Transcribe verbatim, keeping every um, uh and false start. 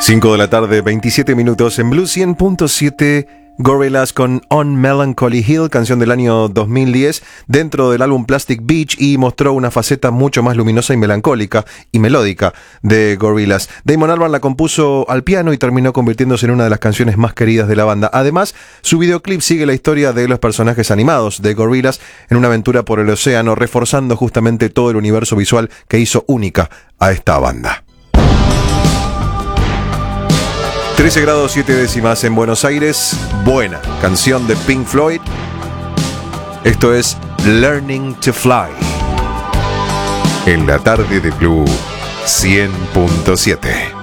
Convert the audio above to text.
cinco de la tarde, veintisiete minutos en Blue cien punto siete. Gorillaz con On Melancholy Hill, canción del año dos mil diez, dentro del álbum Plastic Beach, y mostró una faceta mucho más luminosa y melancólica y melódica de Gorillaz. Damon Albarn la compuso al piano y terminó convirtiéndose en una de las canciones más queridas de la banda. Además, su videoclip sigue la historia de los personajes animados de Gorillaz en una aventura por el océano, reforzando justamente todo el universo visual que hizo única a esta banda. trece grados siete décimas en Buenos Aires. Buena canción de Pink Floyd. Esto es Learning to Fly. En la tarde de Blue cien punto siete.